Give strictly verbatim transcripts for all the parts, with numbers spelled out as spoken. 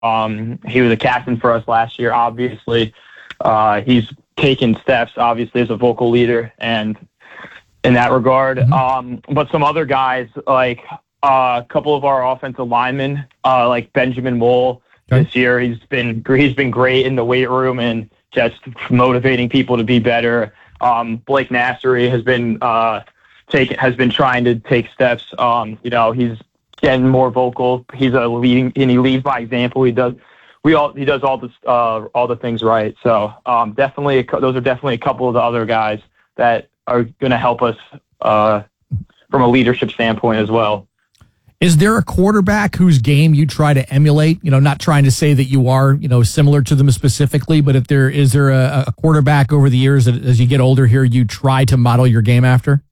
Um, he was a captain for us last year, obviously. Uh, he's taken steps, obviously, as a vocal leader, and in that regard. Mm-hmm. Um, but some other guys, like uh, a couple of our offensive linemen, uh, like Benjamin Mole, okay. this year, he's been he's been great in the weight room and just motivating people to be better. Um, Blake Nassery has been uh, take, has been trying to take steps. Um, you know, he's getting more vocal. He's a leading, and he leads by example. He does, we all, he does all the uh, all the things right. So um, definitely, those are definitely a couple of the other guys that are going to help us uh, from a leadership standpoint as well. Is there a quarterback whose game you try to emulate? You know, not trying to say that you are, you know, similar to them specifically, but if there is there a, a quarterback over the years that as you get older here, you try to model your game after?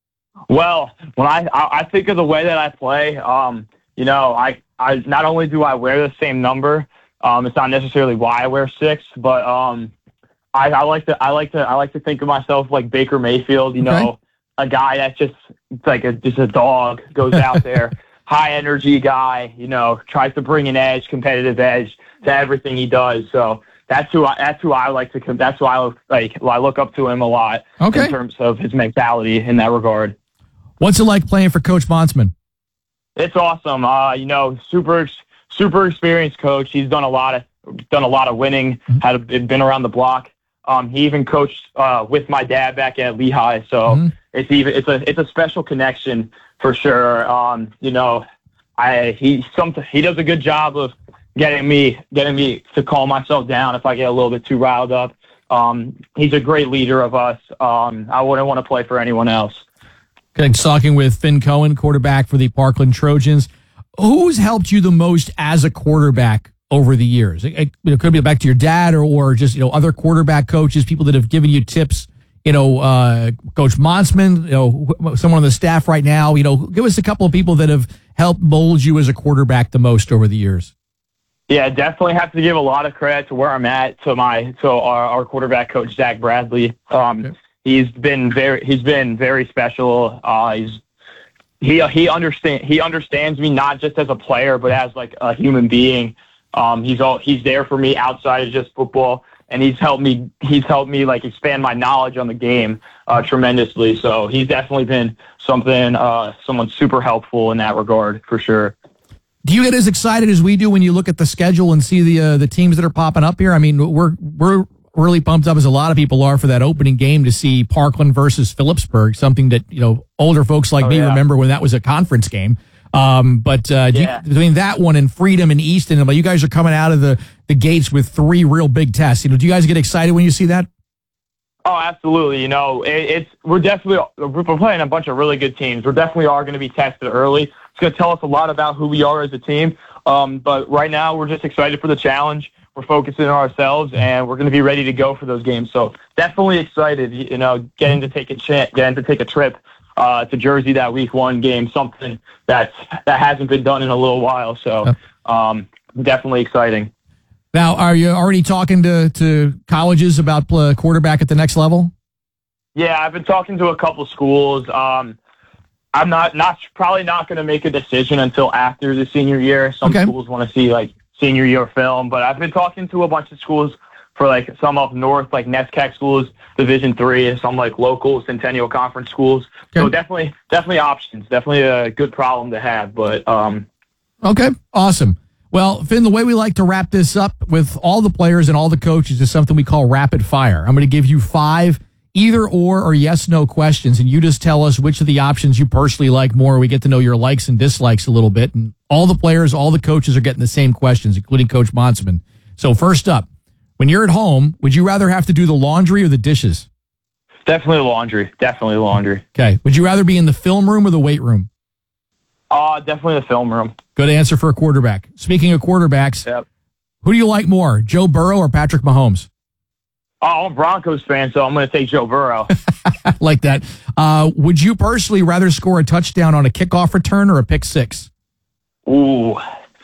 Well, when I, I think of the way that I play, um, you know, I, I not only do I wear the same number, um, it's not necessarily why I wear six, but um, I, I like to I like to I like to think of myself like Baker Mayfield, you okay. know, a guy that's just it's like a just a dog goes out there, high energy guy, you know, tries to bring an edge, competitive edge to everything he does. So that's who I, that's who I like to that's who I like. Well, I look up to him a lot okay. in terms of his mentality in that regard. What's it like playing for Coach Bontzman? It's awesome. Uh, you know, super, super experienced coach. He's done a lot of, done a lot of winning. Mm-hmm. Had been around the block. Um, he even coached uh, with my dad back at Lehigh. So mm-hmm. it's even, it's a, it's a special connection for sure. Um, you know, I he some he does a good job of getting me, getting me to calm myself down if I get a little bit too riled up. Um, he's a great leader of us. Um, I wouldn't want to play for anyone else. Okay, talking with Finn Cohen, quarterback for the Parkland Trojans. Who's helped you the most as a quarterback over the years? It, it could be back to your dad or, or just, you know, other quarterback coaches, people that have given you tips, you know, uh, Coach Bontzman, you know, someone on the staff right now. You know, give us a couple of people that have helped mold you as a quarterback the most over the years. Yeah, definitely have to give a lot of credit to where I'm at to my to our, our quarterback coach, Zach Bradley. Um, okay. He's been very he's been very special. Uh, he's he he understand he understands me not just as a player but as like a human being. Um, he's all he's there for me outside of just football, and he's helped me he's helped me like expand my knowledge on the game uh, tremendously. So he's definitely been something uh, someone super helpful in that regard for sure. Do you get as excited as we do when you look at the schedule and see the uh, the teams that are popping up here? I mean, we're we're really pumped up, as a lot of people are, for that opening game to see Parkland versus Phillipsburg, something that, you know, older folks like oh, me yeah. remember when that was a conference game. Um, but uh, yeah. you, between that one and Freedom and Easton, you guys are coming out of the, the gates with three real big tests. You know, do you guys get excited when you see that? Oh, absolutely. You know, it, it's we're definitely we're playing a bunch of really good teams. We definitely are going to be tested early. It's going to tell us a lot about who we are as a team. Um, but right now, we're just excited for the challenge. We're focusing on ourselves, and we're going to be ready to go for those games. So definitely excited. You know, getting to take a ch- getting to take a trip uh, to Jersey that week one game, something that's that hasn't been done in a little while. So um, definitely exciting. Now, are you already talking to, to colleges about uh, quarterback at the next level? Yeah, I've been talking to a couple schools. Um, I'm not not probably not going to make a decision until after the senior year. Some okay. schools want to see like senior year film, but I've been talking to a bunch of schools for like some up north, like NESCAC schools, Division three, and some like local Centennial Conference schools. Okay. So definitely, definitely options. Definitely a good problem to have. But um, okay, awesome. Well, Finn, the way we like to wrap this up with all the players and all the coaches is something we call rapid fire. I'm going to give you five either or or yes no questions, and you just tell us which of the options you personally like more. We get to know your likes and dislikes a little bit, and all the players, all the coaches are getting the same questions, including Coach Bontzman. So first up, when you're at home, would you rather have to do the laundry or the dishes? Definitely laundry. Definitely laundry. Okay. Would you rather be in the film room or the weight room? Uh, definitely the film room. Good answer for a quarterback. Speaking of quarterbacks, yep. who do you like more, Joe Burrow or Patrick Mahomes? Oh, I'm a Broncos fan, so I'm going to take Joe Burrow. Like that. Uh, would you personally rather score a touchdown on a kickoff return or a pick six? Ooh,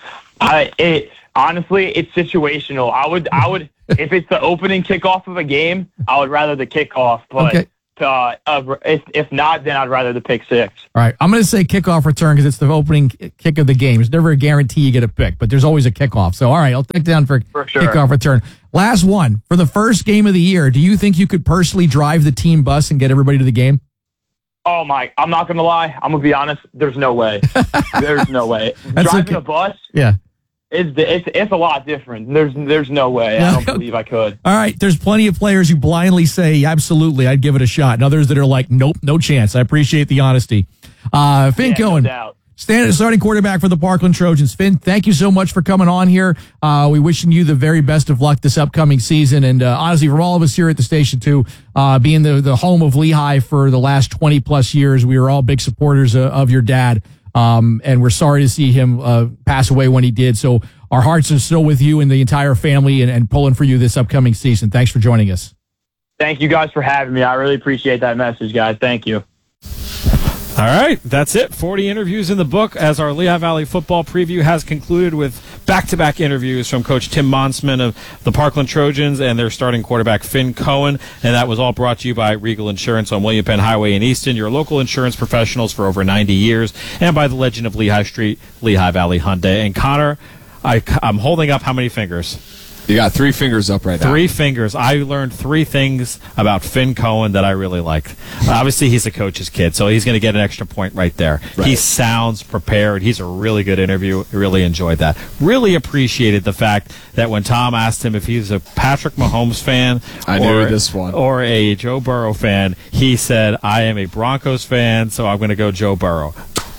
I it honestly, it's situational. I would, I would, if it's the opening kickoff of a game, I would rather the kickoff. But okay. Uh, uh, if, if not, then I'd rather the pick six. All right, I'm going to say kickoff return because it's the opening kick of the game. There's never a guarantee you get a pick, but there's always a kickoff. So, all right, I'll take down for, for sure. kickoff return. Last one. For the first game of the year, do you think you could personally drive the team bus and get everybody to the game? Oh, my. I'm not going to lie. I'm going to be honest. There's no way. There's no way. Driving okay. a bus? Yeah. It's, it's it's a lot different. There's there's no way. I don't believe I could. All right. There's plenty of players who blindly say, absolutely, I'd give it a shot. And others that are like, nope, no chance. I appreciate the honesty. Uh, Finn yeah, Cohen, no stand, starting quarterback for the Parkland Trojans. Finn, thank you so much for coming on here. Uh, we wishing you the very best of luck this upcoming season. And uh, honestly, from all of us here at the station, too, uh, being the, the home of Lehigh for the last twenty plus years, we were all big supporters of, of your dad. Um, and we're sorry to see him uh, pass away when he did. So our hearts are still with you and the entire family and, and pulling for you this upcoming season. Thanks for joining us. Thank you guys for having me. I really appreciate that message, guys. Thank you. All right, that's it. forty interviews in the book as our Lehigh Valley football preview has concluded with back-to-back interviews from Coach Tim Monsman of the Parkland Trojans and their starting quarterback Finn Cohen. And that was all brought to you by Regal Insurance on William Penn Highway in Easton, your local insurance professionals for over ninety years, and by the legend of Lehigh Street, Lehigh Valley Hyundai. And Connor, I, I'm holding up how many fingers? You got three fingers up right now. Three fingers. I learned three things about Finn Cohen that I really liked. Obviously, he's a coach's kid, so he's going to get an extra point right there. Right. He sounds prepared. He's a really good interview. Really enjoyed that. Really appreciated the fact that when Tom asked him if he's a Patrick Mahomes fan I or, knew this one. or a Joe Burrow fan, he said, I am a Broncos fan, so I'm going to go Joe Burrow.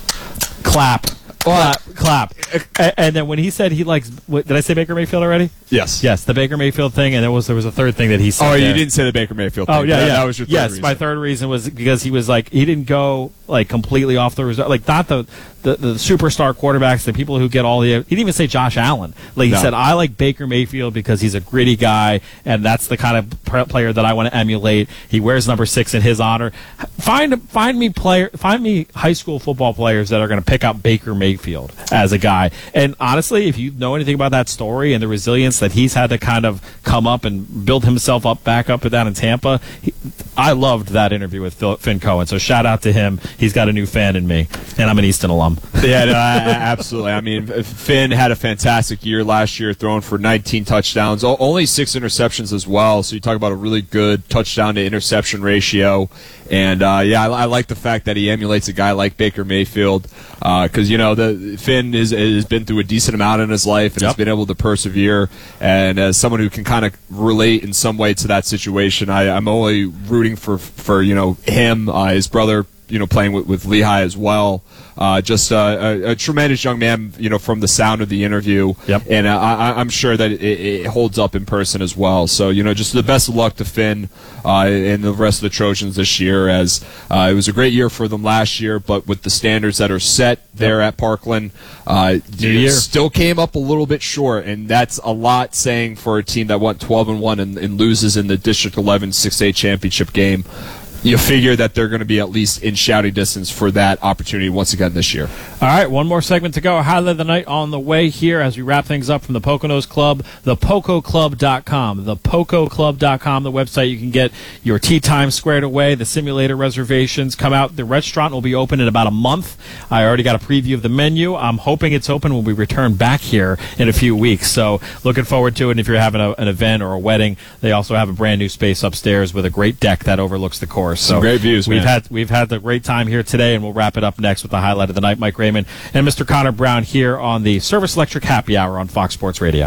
Clap. Clap, clap. And, and then when he said he likes, what, did I say Baker Mayfield already? Yes. Yes, the Baker Mayfield thing, and there was there was a third thing that he said. Oh, you there. didn't say the Baker Mayfield thing. Oh, yeah, that, yeah. That was your third yes, reason. my third reason was because he was like, he didn't go like completely off the result, like not the, the, the superstar quarterbacks, the people who get all the, he didn't even say Josh Allen. Like he No. said, I like Baker Mayfield because he's a gritty guy, and that's the kind of p- player that I want to emulate. He wears number six in his honor. Find find me player, find me high school football players that are going to pick up Baker Mayfield as a guy. And honestly, if you know anything about that story and the resilience that he's had to kind of come up and build himself up back up and down in Tampa, he, I loved that interview with Phil, Finn Cohen. So shout out to him. He's got a new fan in me, and I'm an Easton alum. Yeah, no, I, I, absolutely. I mean, Finn had a fantastic year last year, throwing for nineteen touchdowns, o- only six interceptions as well. So you talk about a really good touchdown to interception ratio. And uh, yeah, I, I like the fact that he emulates a guy like Baker Mayfield because uh, you know the Finn is, has been through a decent amount in his life and Yep. has been able to persevere. And as someone who can kind of relate in some way to that situation, I, I'm only rooting for for you know him, uh, his brother, you know, playing with, with Lehigh as well. Uh, just uh, a, a tremendous young man, you know, from the sound of the interview. Yep. And uh, I, I'm sure that it, it holds up in person as well. So, you know, just the best of luck to Finn uh, and the rest of the Trojans this year, as uh, it was a great year for them last year, but with the standards that are set there at Parkland, uh, New it year. still came up a little bit short, and that's a lot saying for a team that went twelve and one and, and loses in the District eleven six A championship game. You figure that they're going to be at least in shouting distance for that opportunity once again this year. All right, one more segment to go. Highlight of the night on the way here as we wrap things up from the Poconos Club, the poco club dot com. the poco club dot com, the website you can get your tea time squared away, the simulator reservations come out. The restaurant will be open in about a month. I already got a preview of the menu. I'm hoping it's open when we return back here in a few weeks. So looking forward to it. And if you're having a, an event or a wedding, they also have a brand new space upstairs with a great deck that overlooks the course. So Some great views, we've man. had we've had the great time here today, and we'll wrap it up next with the highlight of the night. Mike Raymond and Mister Connor Brown here on the Service Electric Happy Hour on Fox Sports Radio.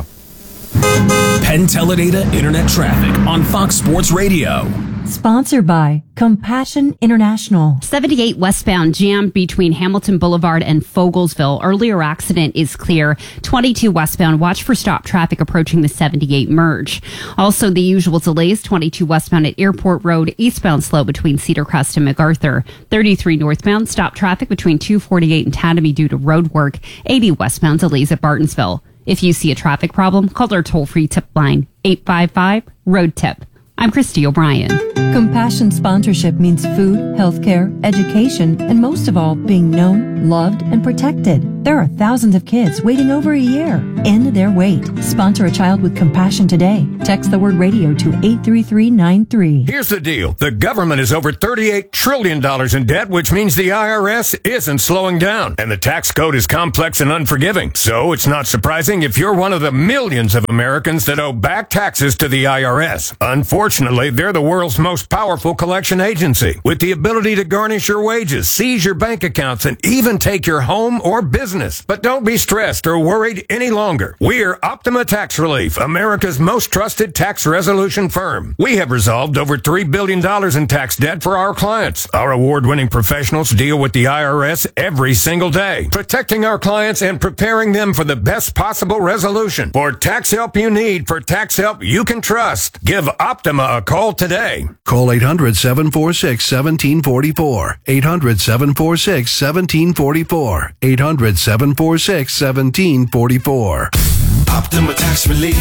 Penn Teledata Internet Traffic on Fox Sports Radio. Sponsored by Compassion International. seventy-eight westbound jammed between Hamilton Boulevard and Fogelsville. Earlier accident is clear. twenty-two westbound, watch for stop traffic approaching the seventy-eight merge. Also, the usual delays, twenty-two westbound at Airport Road, eastbound slow between Cedar Crest and MacArthur. thirty-three northbound, stop traffic between two forty-eight and Tatamy due to road work. eighty westbound, delays at Bartonsville. If you see a traffic problem, call our toll-free tip line, eight five five, road tip. I'm Christy O'Brien. Compassion sponsorship means food, healthcare, education, and most of all, being known, loved, and protected. There are thousands of kids waiting over a year. End their wait. Sponsor a child with compassion today. Text the word radio to eight three three nine three. Here's the deal. The government is over thirty-eight trillion dollars in debt, which means the I R S isn't slowing down. And the tax code is complex and unforgiving. So it's not surprising if you're one of the millions of Americans that owe back taxes to the I R S. Unfortunately, they're the world's most powerful collection agency, with the ability to garnish your wages, seize your bank accounts, and even take your home or business. But don't be stressed or worried any longer. We're Optima Tax Relief, America's most trusted tax resolution firm. We have resolved over three billion dollars in tax debt for our clients. Our award-winning professionals deal with the I R S every single day, protecting our clients and preparing them for the best possible resolution. For tax help you need, for tax help you can trust, give Optima a call today. Call eight hundred, seven four six, one seven four four. eight hundred, seven four six, one seven four four. eight hundred, seven four six, one seven four four. Optima Tax Relief.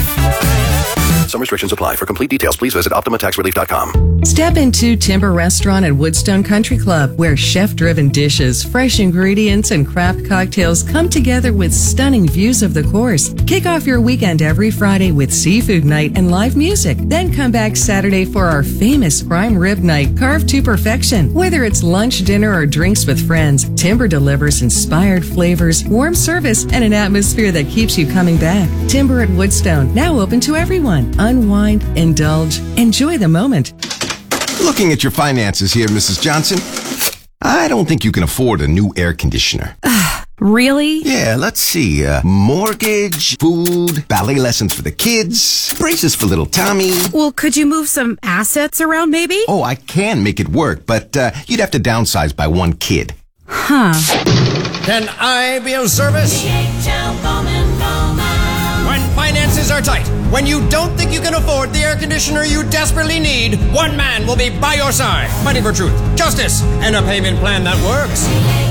Some restrictions apply. For complete details, please visit optima tax relief dot com. Step into Timber Restaurant at Woodstone Country Club, where chef-driven dishes, fresh ingredients, and craft cocktails come together with stunning views of the course. Kick off your weekend every Friday with seafood night and live music. Then come back Saturday for our famous prime rib night, carved to perfection. Whether it's lunch, dinner, or drinks with friends, Timber delivers inspired flavors, warm service, and an atmosphere that keeps you coming back. Timber at Woodstone, now open to everyone. Unwind, indulge, enjoy the moment. Looking at your finances here, Missus Johnson, I don't think you can afford a new air conditioner. Really? Yeah, let's see. Uh, mortgage, food, ballet lessons for the kids, braces for little Tommy. Well, could you move some assets around maybe? Oh, I can make it work, but uh, you'd have to downsize by one kid. Huh. Can I be of service? When finances are tight, when you don't think you can afford the air conditioner you desperately need, one man will be by your side, fighting for truth, justice, and a payment plan that works.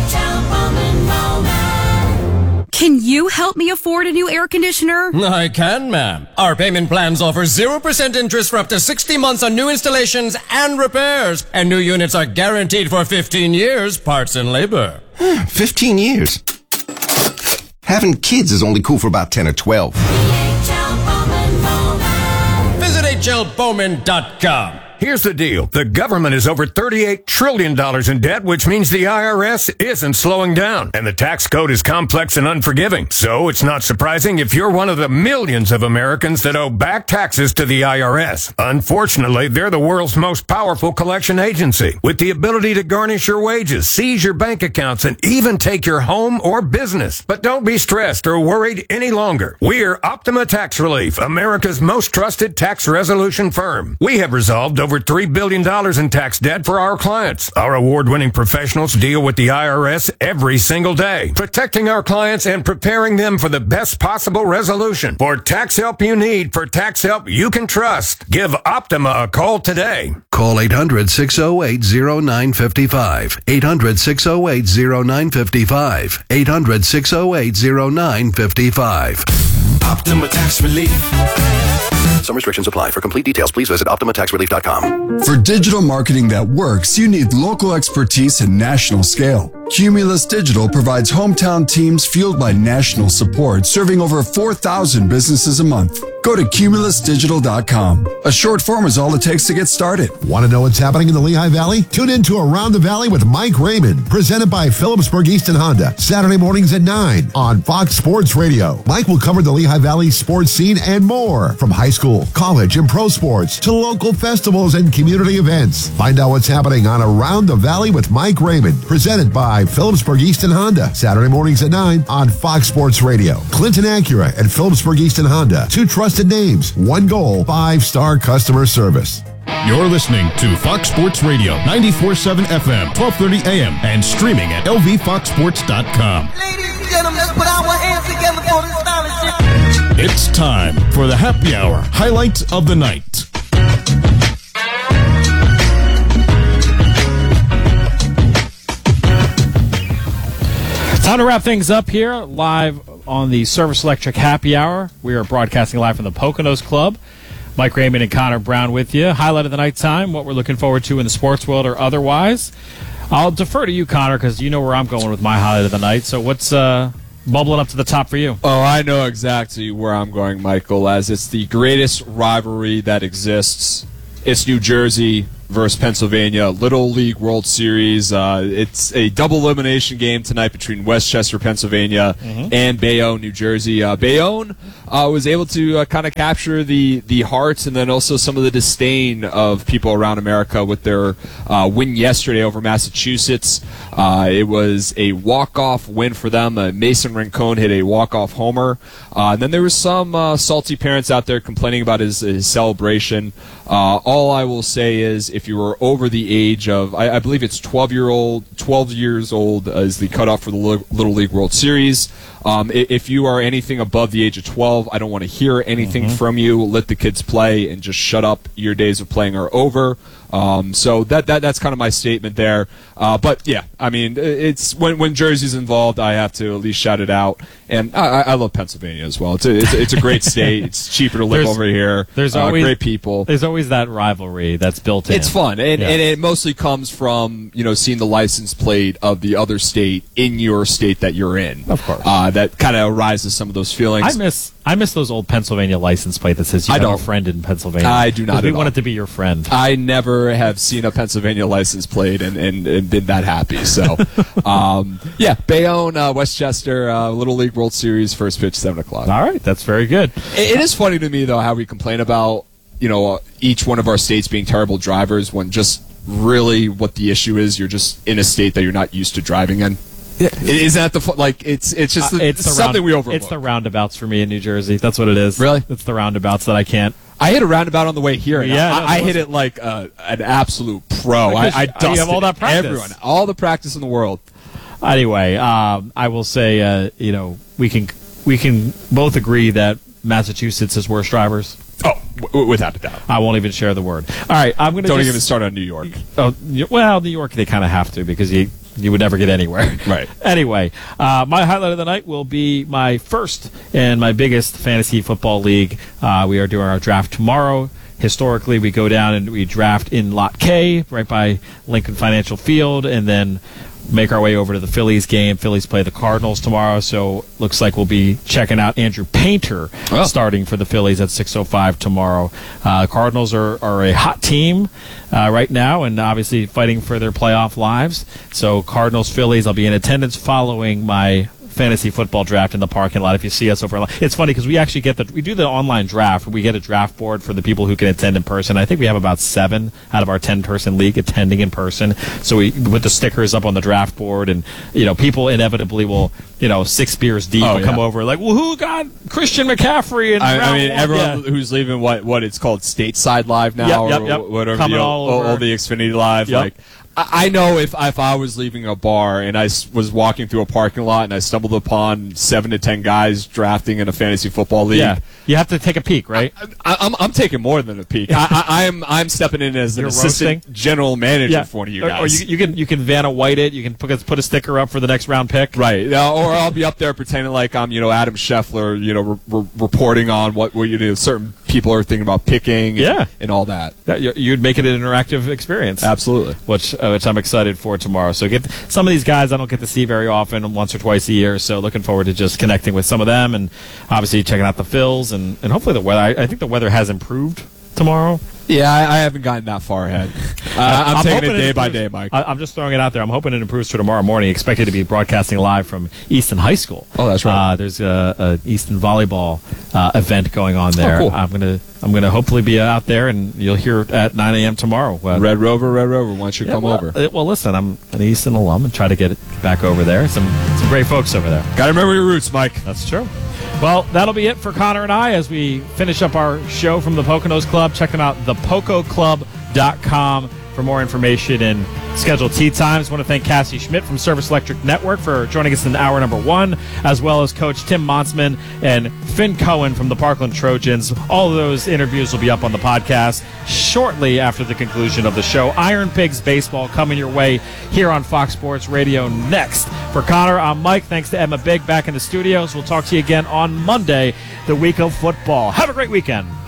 Can you help me afford a new air conditioner? I can, ma'am. Our payment plans offer zero percent interest for up to sixty months on new installations and repairs. And new units are guaranteed for fifteen years, parts and labor. fifteen years? Having kids is only cool for about ten or twelve. Visit H L Bowman dot com. Here's the deal. The government is over thirty-eight trillion dollars in debt, which means the I R S isn't slowing down. And the tax code is complex and unforgiving. So it's not surprising if you're one of the millions of Americans that owe back taxes to the I R S. Unfortunately, they're the world's most powerful collection agency, with the ability to garnish your wages, seize your bank accounts, and even take your home or business. But don't be stressed or worried any longer. We're Optima Tax Relief, America's most trusted tax resolution firm. We have resolved over three billion dollars in tax debt for our clients. Our award-winning professionals deal with the I R S every single day, protecting our clients and preparing them for the best possible resolution. For tax help you need, for tax help you can trust, give Optima a call today. Call eight hundred, six oh eight, oh nine five five. eight hundred, six oh eight, oh nine five five. eight hundred, six oh eight, oh nine five five. Optima Tax Relief. Some restrictions apply. For complete details, please visit optima tax relief dot com. For digital marketing that works, you need local expertise and national scale. Cumulus Digital provides hometown teams fueled by national support, serving over four thousand businesses a month. Go to cumulus digital dot com. A short form is all it takes to get started. Want to know what's happening in the Lehigh Valley? Tune in to Around the Valley with Mike Raymond, presented by Phillipsburg Easton Honda, Saturday mornings at nine on Fox Sports Radio. Mike will cover the Lehigh Valley sports scene and more, from high school, college, and pro sports to local festivals and community events. Find out what's happening on Around the Valley with Mike Raymond, presented by Phillipsburg Easton Honda, Saturday mornings at nine on Fox Sports Radio. Clinton Acura and Phillipsburg Easton Honda, two trusted names, one goal, five-star customer service. You're listening to Fox Sports Radio, ninety-four point seven F M, twelve thirty A M, and streaming at L V fox sports dot com. Ladies and gentlemen, let's put our hands together for this scholarship. It's time for the Happy Hour Highlight of the Night. Time to wrap things up here live on the Service Electric Happy Hour. We are broadcasting live from the Poconos Club. Mike Raymond and Connor Brown with you. Highlight of the night time, what we're looking forward to in the sports world or otherwise. I'll defer to you, Connor, because you know where I'm going with my highlight of the night. So what's uh, bubbling up to the top for you? Oh, I know exactly where I'm going, Michael, as it's the greatest rivalry that exists. It's New Jersey versus Pennsylvania, Little League World Series. Uh, it's a double elimination game tonight between Westchester, Pennsylvania, mm-hmm. and Bayonne, New Jersey. Uh, Bayonne uh, was able to uh, kind of capture the, the hearts and then also some of the disdain of people around America with their uh, win yesterday over Massachusetts. Uh, it was a walk-off win for them. Uh, Mason Rincon hit a walk-off homer. Uh, and then there was some uh, salty parents out there complaining about his, his celebration. Uh, all I will say is if you were over the age of, I, I believe it's twelve year old, twelve years old uh, is the cutoff for the Little League World Series. Um, if you are anything above the age of twelve, I don't want to hear anything mm-hmm. from you. Let the kids play and just shut up. Your days of playing are over. Um, so that, that that's kind of my statement there. Uh, but yeah, I mean, it's when when Jersey's involved, I have to at least shout it out. And I, I love Pennsylvania as well. It's a, it's a, it's a great state. It's cheaper to live there's, over here. There's uh, always great people. There's always that rivalry that's built in. It's fun, and, yeah. and it mostly comes from you know seeing the license plate of the other state in your state that you're in. Of course, uh, that kind of arises some of those feelings. I miss I miss those old Pennsylvania license plate that says you I have don't. a friend in Pennsylvania. I do not. We at want all. it to be your friend. I never have seen a Pennsylvania license plate and, and, and been that happy. So, um, yeah, Bayonne, uh, Westchester, uh, Little League World Series, first pitch, seven o'clock. All right, that's very good. It, it is funny to me, though, how we complain about, you know, uh, each one of our states being terrible drivers when just really what the issue is, you're just in a state that you're not used to driving in. Yeah. Isn't that the fu- like? It's it's just the, uh, it's the something round, we overlook. It's the roundabouts for me in New Jersey. That's what it is. Really? It's the roundabouts that I can't. I hit a roundabout on the way here. And Yeah, I, no, I that hit it like uh, an absolute pro. I, I dusted you have all that practice. everyone, all the practice in the world. Anyway, um, I will say, uh, you know, we can we can both agree that Massachusetts is worse drivers. Oh, w- without a doubt. I won't even share the word. All right, I'm going to don't just, even start on New York. Oh, well, New York they kind of have to because you you would never get anywhere. Right. Anyway, uh, my highlight of the night will be my first and my biggest fantasy football league. Uh, we are doing our draft tomorrow. Historically, we go down and we draft in Lot K, right by Lincoln Financial Field, and then make our way over to the Phillies game. Phillies play the Cardinals tomorrow, so looks like we'll be checking out Andrew Painter oh. starting for the Phillies at six oh five tomorrow. Uh, Cardinals are, are a hot team uh, right now and obviously fighting for their playoff lives. So Cardinals, Phillies, I'll be in attendance following my fantasy football draft in the parking lot. If you see us over, it's funny because we actually get the we do the online draft. We get a draft board for the people who can attend in person. I think we have about seven out of our ten person league attending in person. So we put the stickers up on the draft board, and you know people inevitably will you know six beers deep oh, will yeah. come over like, well, who got Christian McCaffrey? And I, I mean, one? everyone yeah. who's leaving what what it's called Stateside Live now, Yep, yep, yep. or whatever Coming the all old, over. all the Xfinity Live, Yep. like. I know if if I was leaving a bar and I was walking through a parking lot and I stumbled upon seven to ten guys drafting in a fantasy football league, Yeah, you have to take a peek, right? I, I'm I'm taking more than a peek. I, I, I'm I'm stepping in as an You're assistant roasting? general manager Yeah. for one of you Or- guys. Or, you, you can you can Vanna White it. You can put a, put a sticker up for the next round pick. Right, uh, or I'll be up there pretending like I'm, you know, Adam Scheffler, you know, re- re- reporting on what, what you know certain people are thinking about picking, Yeah. and, and all that. That, you- you'd make it an interactive experience. Absolutely. Which uh, which I'm excited for tomorrow. So get some of these guys I don't get to see very often, once or twice a year. So looking forward to just connecting with some of them, and obviously checking out the Phils, and, and hopefully the weather. I, I think the weather has improved tomorrow. Yeah, I, I haven't gotten that far ahead. Uh, I'm, I'm taking hoping it day it by improves. day, Mike. I, I'm just throwing it out there. I'm hoping it improves for tomorrow morning. Expected to be broadcasting live from Easton High School. Oh, that's right. Uh, there's a, a Easton volleyball uh, event going on there. Oh, cool. I'm gonna I'm gonna hopefully be out there, and you'll hear it at nine a.m. tomorrow. Uh, Red Rover, Red Rover, why don't you yeah, come well, over? uh, well, listen, I'm an Easton alum and try to get it back over there. Some some great folks over there. Got to remember your roots, Mike. That's true. Well, that'll be it for Connor and I as we finish up our show from the Poconos Club. Check them out, the poco club dot com for more information and scheduled tee times. I want to thank Cassie Schmidt from Service Electric Network for joining us in hour number one, as well as Coach Tim Monsman and Finn Cohen from the Parkland Trojans. All of those interviews will be up on the podcast shortly after the conclusion of the show. Iron Pigs Baseball coming your way here on Fox Sports Radio next. For Connor, I'm Mike. Thanks to Emma Big back in the studios. We'll talk to you again on Monday, the week of football. Have a great weekend.